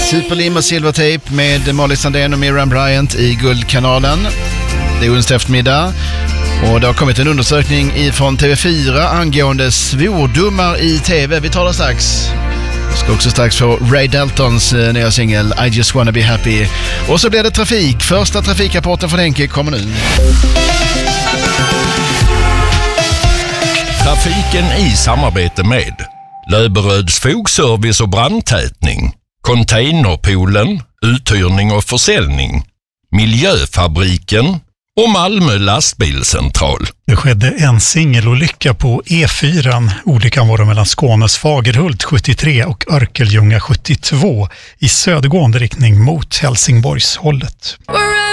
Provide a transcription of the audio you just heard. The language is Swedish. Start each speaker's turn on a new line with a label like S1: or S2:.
S1: Superlim och Silvertape med Molly Sandén och Miriam Bryant i Guldkanalen. Det är onsdag eftermiddag och det har kommit en undersökning från TV4 angående svordomar i TV. Vi tar det strax. Vi ska också strax få Ray Daltons nya singel I Just Wanna Be Happy. Och så blir det trafik. Första trafikrapporten från Henke kommer nu.
S2: Trafiken i samarbete med Löberöds fogservice och brandtätning, Containerpoolen, uthyrning och försäljning, Miljöfabriken och Malmö lastbilscentral.
S3: Det skedde en singelolycka på E4. Olyckan var mellan Skånes Fagerhult 73 och Örkelljunga 72 i södergående riktning mot Helsingborgshållet.